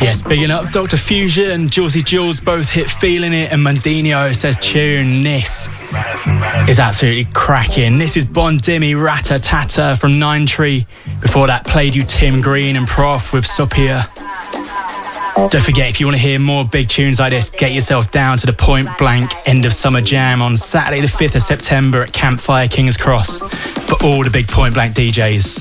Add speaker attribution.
Speaker 1: Yes, bigging up Dr. Fusion, Julesy Jules both hit Feeling It, and Mundinho says tune. This is absolutely cracking. This is Bon Dimmy, Rat-a-Tata from Nine Tree. Before that, played you Tim Green and Prof with Supia. Don't forget, if you want to hear more big tunes like this, get yourself down to the Point Blank End of Summer Jam on Saturday the 5th of September at Campfire King's Cross for all the big Point Blank DJs.